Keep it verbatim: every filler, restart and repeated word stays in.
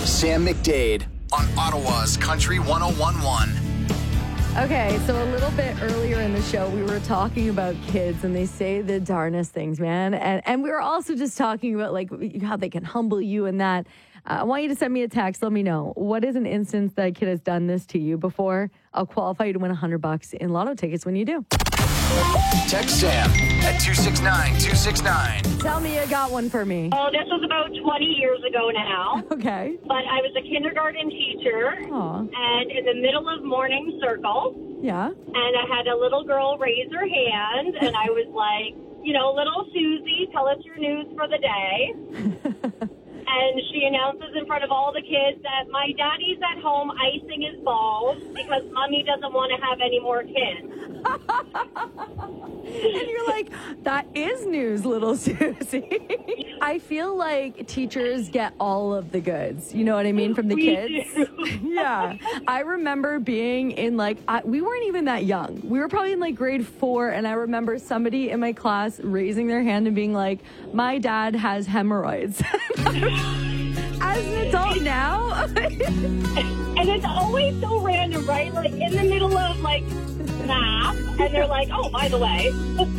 Sam McDade on Ottawa's Country one oh one point one. Okay, so a little bit earlier in the show, we were talking about kids, and they say the darnest things, man. And and we were also just talking about, like, how they can humble you and that. Uh, I want you to send me a text. Let me know. What is an instance that a kid has done this to you before? I'll qualify you to win one hundred bucks in lotto tickets when you do. Text Sam at two six nine two six nine. Tell me you got one for me. Oh, this was about twenty years ago now. Okay. But I was a kindergarten teacher. Aw. And in the middle of morning circle. Yeah. And I had a little girl raise her hand. And I was like, you know, little Susie, tell us your news for the day. And she announces in front of all the kids that my daddy's at home icing his balls because mommy doesn't want to have any more kids. And you're like, that is news, little Susie. I feel like teachers get all of the goods. You know what I mean? From the We kids. do. Yeah. I remember being in like, I, we weren't even that young. We were probably in like grade four. And I remember somebody in my class raising their hand and being like, my dad has hemorrhoids. As an adult now. And it's always so random, right? Like in the middle of like math. And they're like, oh, by the way.